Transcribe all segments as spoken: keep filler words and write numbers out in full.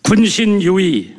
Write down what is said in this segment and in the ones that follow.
군신유의,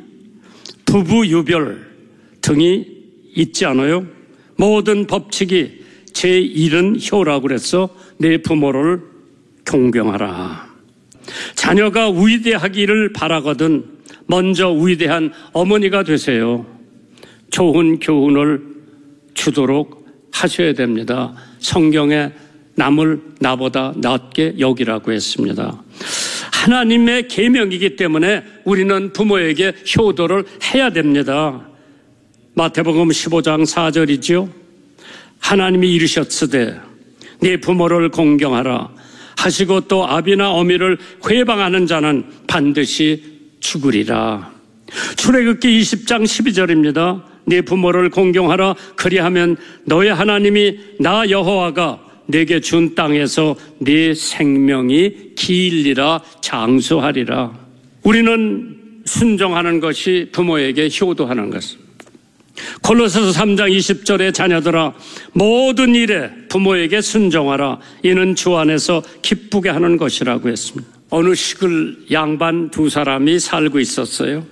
부부유별 등이 있지 않아요? 모든 법칙이 제일은 효라고 그래서 내 부모를 존경하라. 자녀가 위대하기를 바라거든 먼저 위대한 어머니가 되세요. 좋은 교훈을 주도록 하셔야 됩니다. 성경에 남을 나보다 낫게 여기라고 했습니다. 하나님의 계명이기 때문에 우리는 부모에게 효도를 해야 됩니다. 마태복음 십오 장 사 절이죠. 하나님이 이르셨으되 네 부모를 공경하라 하시고 또 아비나 어미를 회방하는 자는 반드시 죽으리라. 출애굽기 이십 장 십이 절입니다. 네 부모를 공경하라. 그리하면 너의 하나님이 나 여호와가 내게 준 땅에서 네 생명이 길리라 장수하리라. 우리는 순종하는 것이 부모에게 효도하는 것입니다. 골로새서 삼 장 이십 절에 자녀들아 모든 일에 부모에게 순종하라. 이는 주 안에서 기쁘게 하는 것이라고 했습니다. 어느 시골 양반 두 사람이 살고 있었어요.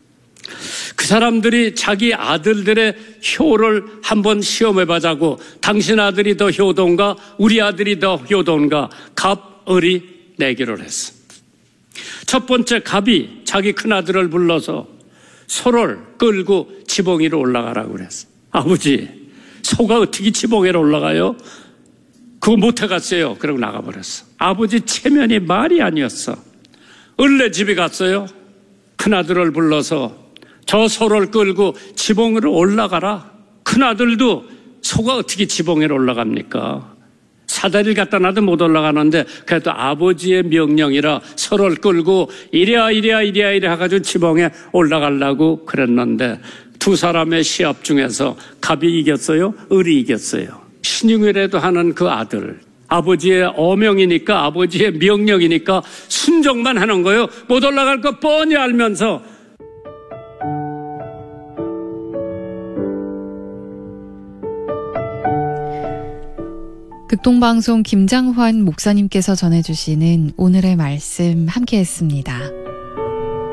그 사람들이 자기 아들들의 효를 한번 시험해보자고 당신 아들이 더 효도인가 우리 아들이 더 효도인가 갑을이 내기를 했어. 첫 번째 갑이 자기 큰아들을 불러서 소를 끌고 지붕 위로 올라가라고 그랬어. 아버지, 소가 어떻게 지붕 위로 올라가요? 그거 못해갔어요. 그러고 나가버렸어. 아버지 체면이 말이 아니었어. 을내 집에 갔어요. 큰아들을 불러서 저 소를 끌고 지붕 위로 올라가라. 큰아들도 소가 어떻게 지붕 위로 올라갑니까? 사다리를 갖다 놔도 못 올라가는데 그래도 아버지의 명령이라 소를 끌고 이래야 이래야 이래야 이래 해가지고 지붕에 올라가려고 그랬는데 두 사람의 시합 중에서 갑이 이겼어요? 을이 이겼어요. 신용이라도 하는 그 아들, 아버지의 어명이니까 아버지의 명령이니까 순종만 하는 거예요. 못 올라갈 거 뻔히 알면서. 극동방송 김장환 목사님께서 전해주시는 오늘의 말씀 함께했습니다.